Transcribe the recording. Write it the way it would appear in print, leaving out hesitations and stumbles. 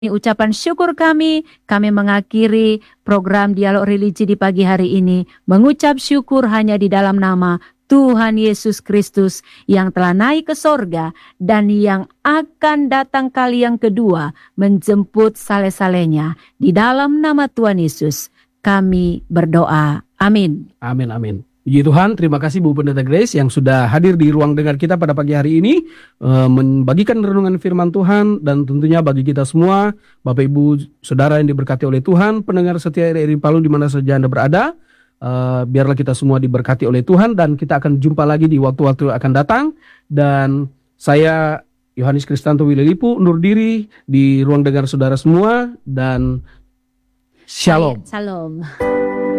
Ini ucapan syukur kami mengakhiri program Dialog Religi di pagi hari ini, mengucap syukur hanya di dalam nama Tuhan Yesus Kristus yang telah naik ke sorga dan yang akan datang kali yang kedua menjemput sale-salenya. Di dalam nama Tuhan Yesus kami berdoa. Amin. Amin, amin. Puji Tuhan, terima kasih Bu Pendeta Grace yang sudah hadir di ruang dengar kita pada pagi hari ini, membagikan renungan firman Tuhan, dan tentunya bagi kita semua, Bapak Ibu Saudara yang diberkati oleh Tuhan, pendengar setia RRI Palu di mana saja Anda berada, biarlah kita semua diberkati oleh Tuhan, dan kita akan jumpa lagi di waktu-waktu akan datang. Dan saya Yohanes Kristanto Wililipu undur diri di ruang dengar saudara semua, dan Shalom. Shalom.